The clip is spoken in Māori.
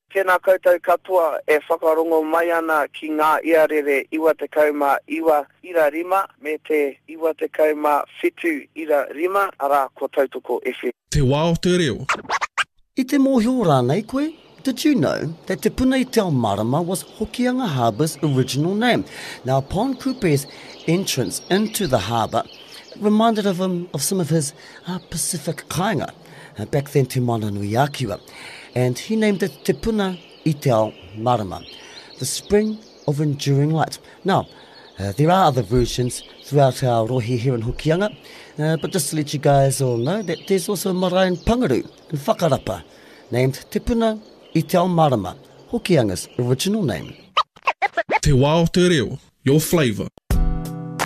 Tēnā koutou katoa e whakarongo mai ana ki ngā iarere 21 ira rima me te 27 ira rima ara ko Tautoko FM. Te wā o te reo. I te mōhio rānei koe, did you know that Te Puna i te ao Marama was Hokianga Harbour's original name? Now, upon Kupe's entrance into the harbour, it reminded of him of some of his Pacific kāinga, back then to Mananui Akiwa. And he named it Te Puna i te ao Marama, the spring of enduring light. Now, there are other versions throughout our rohi here in Hokianga, but just to let you guys all know that there's also a marae in Pangaru, in Whakarapa, named Te Puna i te ao Marama, Hokianga's original name. Te wā o te reo, your flavour.